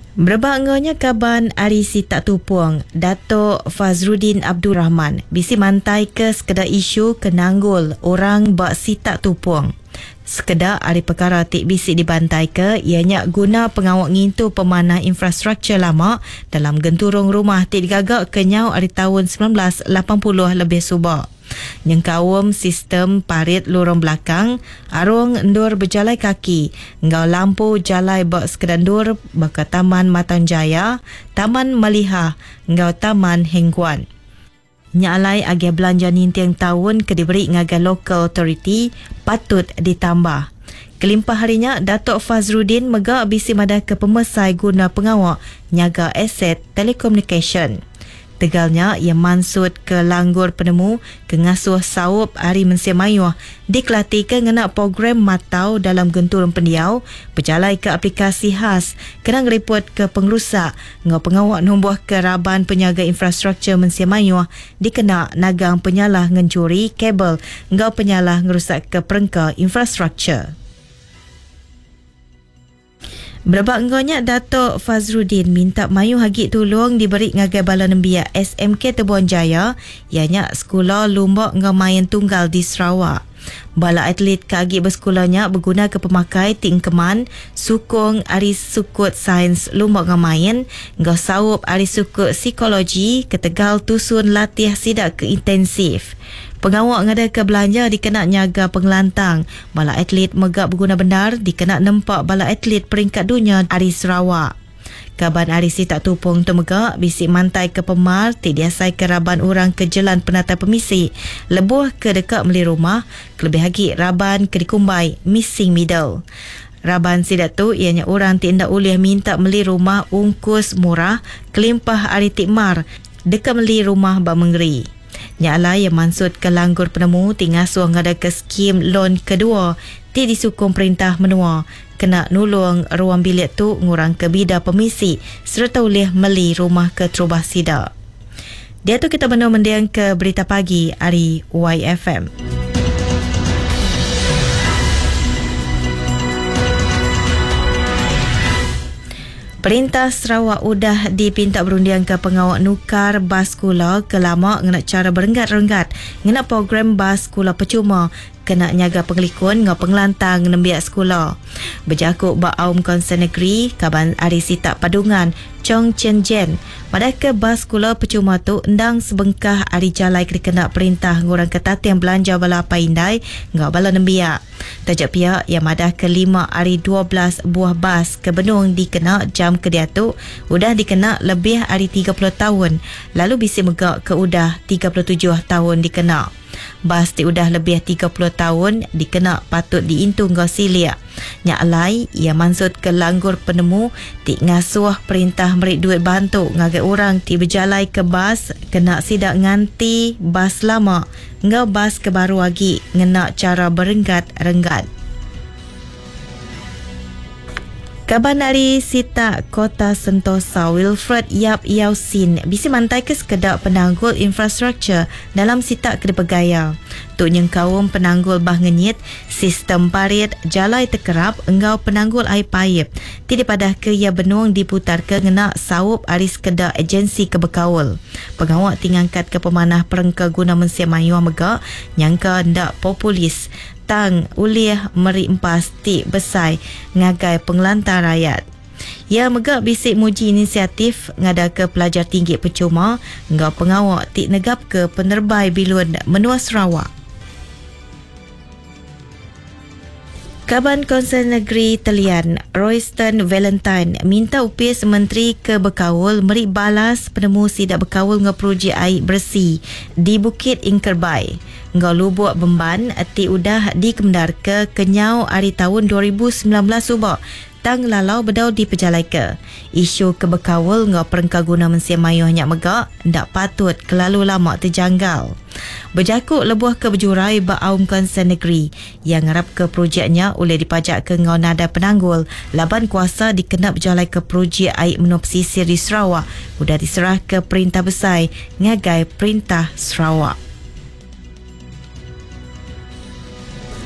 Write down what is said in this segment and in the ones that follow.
Berbanganya kaban Ari Sitak Tupuang, Dato' Fazruddin Abdul Rahman bisi mantai ke sekedar isu kenanggul orang bak Sitak Tupuang. Sekedar hari perkara tik bisi dibantai ke ianya guna pengawak ngintu pemanah infrastruktur lama dalam genturung rumah tik digagak kenyau hari tahun 1980 lebih subak. Nyengkawam sistem parit lorong belakang, arung endur berjalai kaki, ngau lampu jalai bak sekedandur baka Taman Matanjaya, Taman Malihah, ngau Taman Hengguan. Nyalai agi belanja nintiang tahun ke diberi ngagai local authority patut ditambah. Kelimpah harinya, Dato' Fazruddin megak bisi madah ke pemesai guna pengawak nyaga aset telekomunikasi. Tegalnya, ia mansut ke langgur penemu ke ngasuh saup hari Mensia Mayuh dikelati ke ngena program matau dalam genturun pendiau berjalai ke aplikasi khas kena ngeriput ke pengerusak ngau pengawak nombor ke raban penyaga infrastruktur Mensia Mayuh dikena nagang penyalah ngencuri kabel ngau penyalah ngerusak ke perengka infrastruktur. Berbak enggonya Dato' Fazruddin minta mayu hagi tolong diberi ngagai bala nembia SMK Tebuan Jaya ianya sekolah lumbak ngau main tunggal di Sarawak. Bala atlet kagi bersekolahnya berguna ke pemakai tingkeman sukung ari sukut sains lumbak ngau main ngau saup ari sukut psikologi ke Tegal tusun latih sidak ke intensif. Pengawak ngada ke belanja dikena nyaga pengelantang. Bala atlet megak berguna benar dikena nempak bala atlet peringkat dunia Ari Sarawak. Kaban Ari Sitak Tupuang temegak bisik mantai ke pemar tik diasai ke raban orang ke jalan penata pemisi. Lebuh ke dekat meli rumah, kelebih hagi raban ke dikumbai missing middle. Raban sidak tu ianya orang tik ndak boleh minta meli rumah ungkus murah kelimpah Ari Tikmar dekat meli rumah bak mengeri. Nyala yang mansut ke langgur penemu tingasuh ngada ke skim loan kedua ti disukung perintah menua kena nulung ruang bilik tu ngurang ke bida pemisi serta boleh meli rumah ke terubah sidak. Dia tu kita benar mendiang ke berita pagi hari YFM. Perintah Sarawak udah dipinta berundian ke pengawak nukar bas sekolah ke lama ngena cara berenggat-renggat ngena program bas sekolah percuma kena nyaga pengelikun ngau pengelantang nembiak sekolah. Berjakuk ba Aum Konsen Negeri Kaban Ari Sitak Padungan Chong Chen Jen pada ke bas sekolah percuma tu endang sebengkah ari jalai kena perintah ngurang ketatian belanja bala paindai ngau bala nembiak. Tajak pihak yang madah ke 5 hari 12 buah bas ke Benung dikena jam kedia tu udah dikena lebih hari 30 tahun lalu bisi megak ke udah 37 tahun dikena. Bas ti udah lebih 30 tahun dikena patut diintu ngau silia. Nyak alai ia mansut ke langgur penemu ti ngasuh perintah merik duit bantu ngagai orang ti berjalai ke bas kena sidak nganti bas lama ngau bas ke baru lagi ngena cara berenggat-renggat. Kaban Ari Sitak Kota Sentosa Wilfred Yap Yausin bisi mantai ke sekedar penanggul infrastruktur dalam Sitak Kedepegaya. Tuk nyengkawum penanggul bah ngenyit, sistem parit, jalai terkerap, engau penanggul air paip. Tidak padah ke ia benung diputar ke ngena saup ari sekedar agensi kebekawul. Pengawak tingangkat ke pemanah perengka guna Mensia Mayuh megak, nyangka ndak populis. Tang uliah meri empas tik besai ngagai pengelantar rakyat. Ia megak bisik muji inisiatif ngada ke pelajar tinggi percuma ngau pengawak tik negap ke penerbai bilun menua Sarawak. Kaban Konsen Negeri Talian Royston Valentine minta upis Menteri Kebekawul meri balas penemu sidak bekawul ngau projek air bersih di Bukit Ingkerbai. Ngau lubuk Bemban ti udah dikemdar ke kenyau hari tahun 2019 subak tang lalau bedau di pejalai ke. Isu kebekawul ngau perengka guna Mensia Mayuh nyak megak ndak patut kelalu lama terjanggal. Berjakuk lebuh ke berjurai ba Aum Konsen Negeri yang ngarap ke projeknya oleh dipajak ke ngau nada penanggul laban kuasa dikena berjalai ke projek air menua pesisir di Sarawak udah diserah ke Perintah Besar ngagai Perintah Sarawak.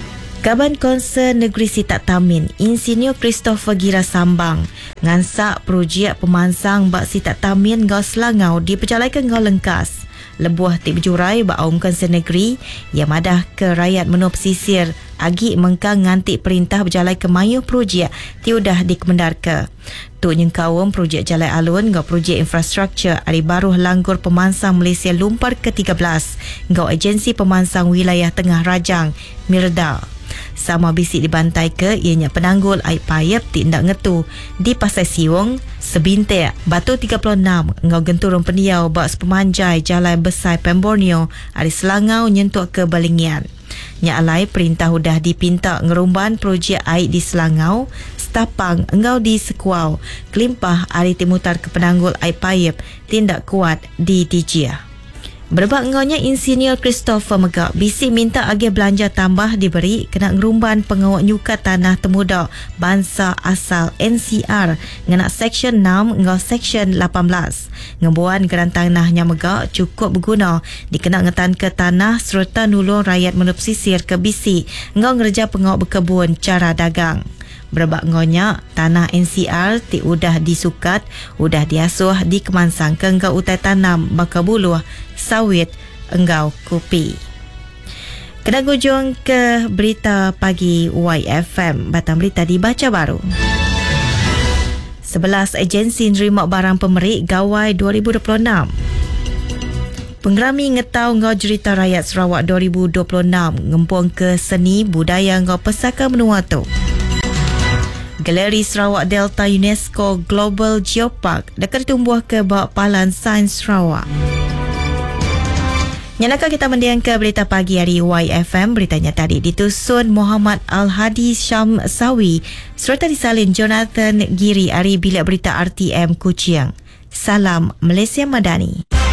Kaban Konsern Negeri Sitak Tamin, Insinyur Christopher Gira Sambang ngansak projek pemansang bak Sitak Tamin ngau Selangau diperjalakan ngau lengkas. Lebuh tik berjurai bak Aum Konsern Negeri yang madah ke rakyat menua pesisir agi mengkang ngantik perintah berjalai ke mayuh projek tiudah dikemendarka. Tuk nyengkawam projek Jalai Alun ngau projek infrastruktur Ari Baruh Langgur Pemansang Malaysia Lumpar ke-13 ngau Agensi Pemansang Wilayah Tengah Rajang Mirda. Sama bisik dibantai ke ianya penanggul air payap tindak ngetu di Pasai Siwong, Sebintek, Batu 36 ngau genturun peniau bak sepemanjai Jalan Besar Pemborneo Ari Selangau nyentuk ke Balingian. Nya alai perintah udah dipinta ngerumban projek air di Selangau, Setapang engau di Sekuau, Kelimpah Ari Timutar ke penanggul air payap tindak kuat di Dijia. Berbak ngaunya Insinyur Christopher Megak bisik minta agih belanja tambah diberi kena ngerumban pengawak nyukat tanah temudak bangsa asal NCR ngena Seksyen 6 ngau Seksyen 18. Ngebuan geran tanahnya Megak cukup berguna dikena ngetan ke tanah serta nulung rakyat menua pesisir ke bisik ngau ngerja pengawak berkebun cara dagang. Berbak ngonya tanah NCR ti udah disukat, udah diasuh di kemansang ke engkau utai tanam baka buluh, sawit, enggau kopi. Kena gujung ke berita pagi YFM, batang berita dibaca baru. 11 agensi nerima barang pemerik Gawai 2026. Penggerami ngetau ngau Cerita Rakyat Sarawak 2026 ngempung ke seni budaya ngau Pesaka Menuatu. Galeri Sarawak Delta UNESCO Global Geopark dekat tumbuh ke bawah Palan Sains Sarawak. Nyanaka kita mendiang ke berita pagi hari YFM. Beritanya tadi ditusun Muhammad Al-Hadi Syam Sawi serta disalin Jonathan Giri dari Bilik Berita RTM Kuching. Salam Malaysia Madani.